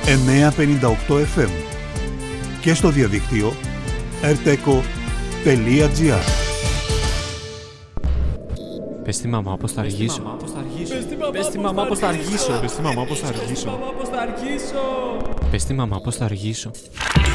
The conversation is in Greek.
958 FM και στο διαδίκτυο rteco.gr. Πες τη μαμά πως θα αργήσω. Πες τη μαμά πως θα αργήσω. Πες τη μαμά πως θα αργήσω. Πες τη μαμά πως θα αργήσω.